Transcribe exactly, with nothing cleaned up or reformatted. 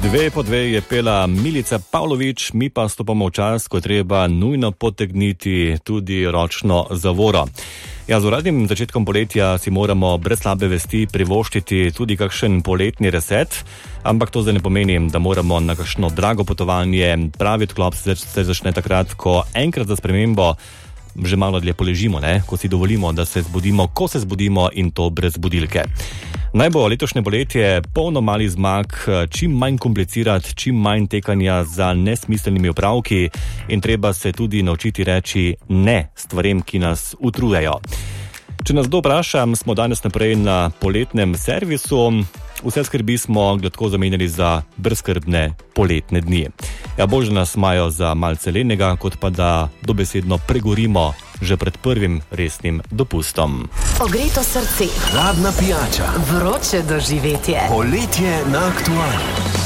Dve po dve je pela Milica Pavlović, mi pa stopamo v čas, ko treba nujno potegniti tudi ročno zavoro. Ja, z uradnim začetkom poletja si moramo brez slabe vesti privoščiti tudi kakšen poletni reset, ampak to zdaj ne pomeni, da moramo na kakšno drago potovanje. Pravi odklop se začne takrat, ko enkrat za spremembo že malo dlje poležimo, ne? Ko si dovolimo, da se zbudimo, ko se zbudimo in to brez budilke. Naj bo letošnje poletje polno malih zmag, čim manj komplicirati, čim manj tekanja za nesmiselnimi opravki in treba se tudi naučiti reči ne stvarem, ki nas utrujajo. Če nas kdo vpraša, smo danes naprej na poletnem servisu. Vse skrbi smo gladko zamenjali za brezskrbne poletne dni. Ja, bolj, da nas imajo za malce lenega, kot pa da dobesedno pregorimo že pred prvim resnim dopustom. Ogreto srce, hladna pijača, vroče doživetje. Poletje na Aktualnem.